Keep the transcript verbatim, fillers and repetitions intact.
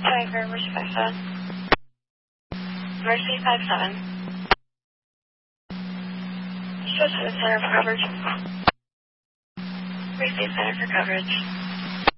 Tiger, Mercy five seven. Mercy five seven. Show to the center for coverage. Receive center for coverage.